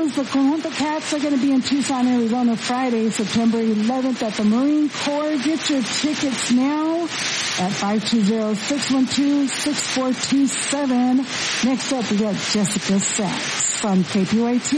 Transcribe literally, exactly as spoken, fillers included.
news. The Conjunto Cats are going to be in Tucson, Arizona, Friday, September eleventh at the Marine Corps. Get your tickets now at five two zero, six one two, six four two seven. Next up, we got Jessica Sachs from K P Y T.